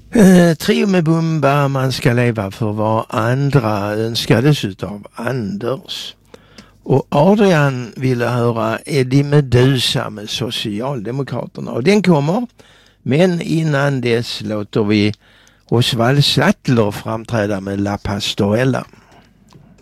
Trio med Bumba, Man ska leva för var andra önskades utav Anders. Och Adrian ville höra Eddie Meduza med Socialdemokraterna. Och den kommer. Men innan dess låter vi Osvald Sattler framträda med La Pastorella.